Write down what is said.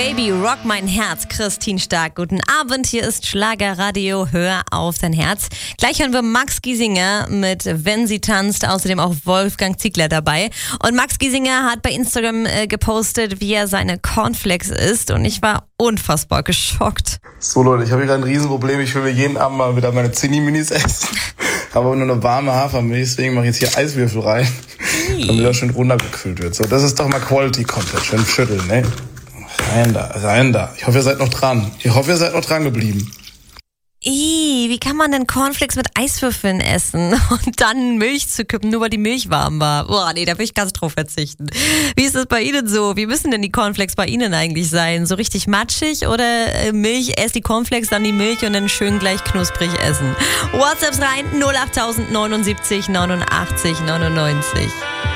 Baby, rock mein Herz, Christine Stark. Guten Abend, hier ist Schlagerradio, hör auf dein Herz. Gleich hören wir Max Giesinger mit Wenn sie tanzt, außerdem auch Wolfgang Ziegler dabei. Und Max Giesinger hat bei Instagram gepostet, wie er seine Cornflakes isst und ich war unfassbar geschockt. So Leute, ich habe hier gerade ein Riesenproblem, ich will mir jeden Abend mal wieder meine Zinni-Minis essen. Habe aber nur eine warme Hafermilch, deswegen mache ich jetzt hier Eiswürfel rein, damit das schön runtergekühlt wird. So, das ist doch mal Quality Content, schön schütteln, ne? Rein da. Ich hoffe, ihr seid noch dran. Geblieben. Wie kann man denn Cornflakes mit Eiswürfeln essen und dann Milch zu kippen, nur weil die Milch warm war? Boah, nee, da will ich ganz drauf verzichten. Wie ist das bei Ihnen so? Wie müssen denn die Cornflakes bei Ihnen eigentlich sein? So richtig matschig oder Milch, erst die Cornflakes, dann die Milch und dann schön gleich knusprig essen? WhatsApps rein 08000 79 89 99.